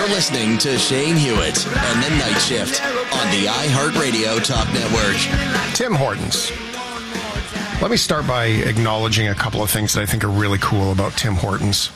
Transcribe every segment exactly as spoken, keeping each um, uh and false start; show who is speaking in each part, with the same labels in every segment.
Speaker 1: listening to Shane Hewitt and the Night Shift on the iHeartRadio Talk Network.
Speaker 2: Tim Hortons. Let me start by acknowledging a couple of things that I think are really cool about Tim Hortons.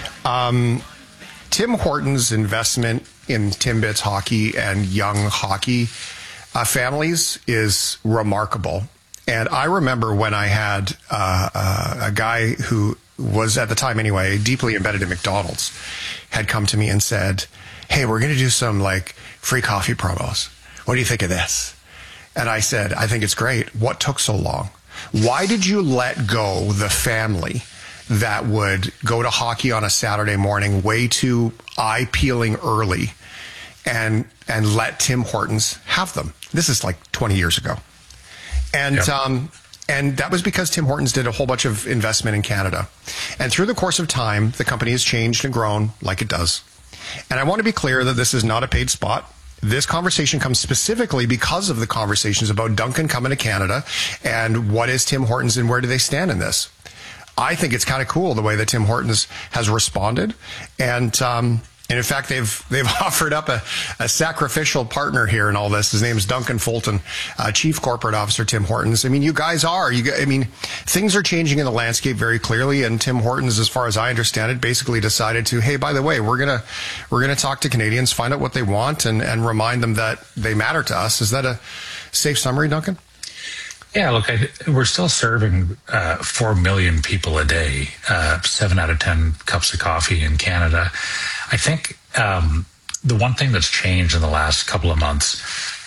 Speaker 2: Um, Tim Hortons' investment in Timbits hockey and young hockey uh, families is remarkable. And I remember when I had uh, uh, a guy who was, at the time anyway, deeply embedded in McDonald's, had come to me and said, hey, we're going to do some like free coffee promos. What do you think of this? And I said, I think it's great. What took so long? Why did you let go the family that would go to hockey on a Saturday morning way too eye-peeling early and and let Tim Hortons have them? This is like twenty years ago. And yep. um, and that was because Tim Hortons did a whole bunch of investment in Canada. And through the course of time, the company has changed and grown like it does. And I want to be clear that this is not a paid spot. This conversation comes specifically because of the conversations about Dunkin' coming to Canada and what is Tim Hortons and where do they stand in this. I think it's kind of cool the way that Tim Hortons has responded. And, um, and in fact, they've they've offered up a, a sacrificial partner here in all this. His name is Duncan Fulton, uh, Chief Corporate Officer, Tim Hortons. I mean, you guys are. You, I mean, things are changing in the landscape very clearly. And Tim Hortons, as far as I understand it, basically decided to, hey, by the way, we're gonna we're gonna talk to Canadians, find out what they want, and and remind them that they matter to us. Is that a safe summary, Duncan?
Speaker 3: Yeah, look, I, we're still serving uh, four million people a day, uh, seven out of ten cups of coffee in Canada. I think um, the one thing that's changed in the last couple of months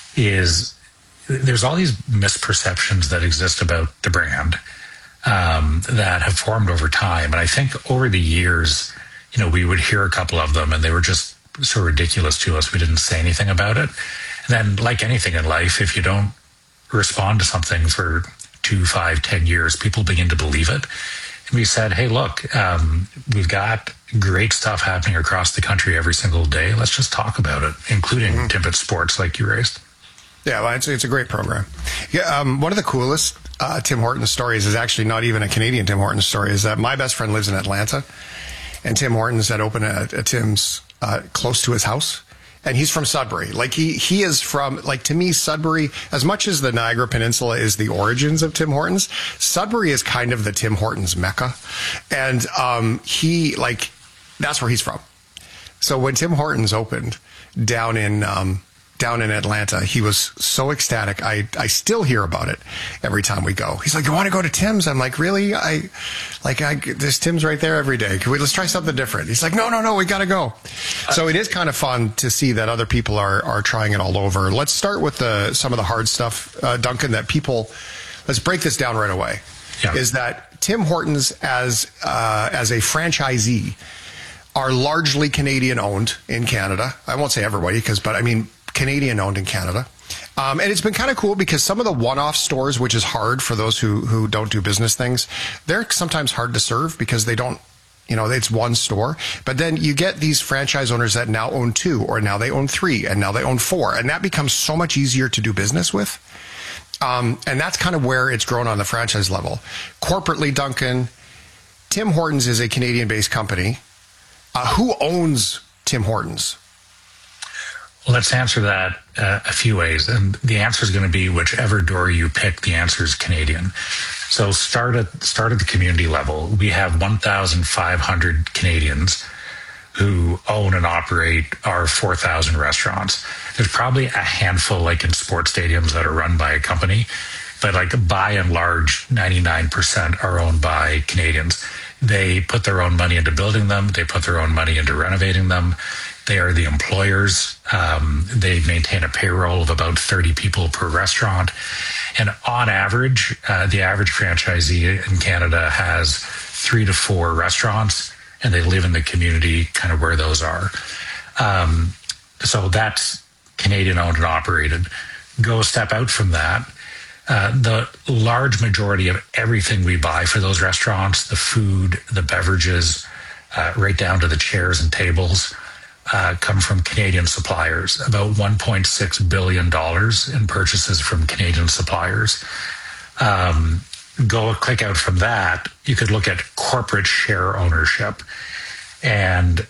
Speaker 3: is there's all these misperceptions that exist about the brand um, that have formed over time. And I think over the years, you know, we would hear a couple of them and they were just so ridiculous to us. We didn't say anything about it. And then, like anything in life, if you don't respond to something for two, five, ten years, people begin to believe it. And we said, hey, look, um, we've got great stuff happening across the country every single day. Let's just talk about it, including mm-hmm. Timbits Sports, like you raised.
Speaker 2: Yeah, well, it's, it's a great program. Yeah, um, one of the coolest uh, Tim Hortons stories is actually not even a Canadian Tim Hortons story, is that my best friend lives in Atlanta, and Tim Hortons had opened a, a Tim's uh, close to his house. And he's from Sudbury. Like he, he is from, like to me, Sudbury, as much as the Niagara Peninsula is the origins of Tim Hortons, Sudbury is kind of the Tim Hortons Mecca. And, um, he, like, that's where he's from. So when Tim Hortons opened down in, um, down in Atlanta, he was so ecstatic. I, I still hear about it every time we go. He's like, you want to go to Tim's? I'm like, really? I, like, I, there's Tim's right there every day. Can we, let's try something different. He's like, no, no, no, we got to go. So it is kind of fun to see that other people are, are trying it all over. Let's start with the, some of the hard stuff, uh, Duncan, that people, let's break this down right away. Yeah. Is that Tim Hortons as, uh, as a franchisee are largely Canadian owned in Canada. I won't say everybody because, but I mean, Canadian owned in Canada. Um, and it's been kind of cool because some of the one-off stores, which is hard for those who, who don't do business things, they're sometimes hard to serve because they don't, you know, it's one store. But then you get these franchise owners that now own two, or now they own three, and now they own four. And that becomes so much easier to do business with. Um, and that's kind of where it's grown on the franchise level. Corporately, Duncan, Tim Hortons is a Canadian-based company. Uh, who owns Tim Hortons?
Speaker 3: Well, let's answer that uh, a few ways. And the answer is going to be whichever door you pick, the answer is Canadian. So start at, start at the community level. We have one thousand five hundred Canadians who own and operate our four thousand restaurants. There's probably a handful, like in sports stadiums, that are run by a company. But like by and large, ninety-nine percent are owned by Canadians. They put their own money into building them. They put their own money into renovating them. They are the employers. Um, they maintain a payroll of about thirty people per restaurant. And on average, uh, the average franchisee in Canada has three to four restaurants, and they live in the community kind of where those are. Um, so that's Canadian owned and operated. Go a step out from that. Uh, the large majority of everything we buy for those restaurants, the food, the beverages, uh, right down to the chairs and tables, uh, come from Canadian suppliers. About one point six billion dollars in purchases from Canadian suppliers. Um, go a click out from that, you could look at corporate share ownership. And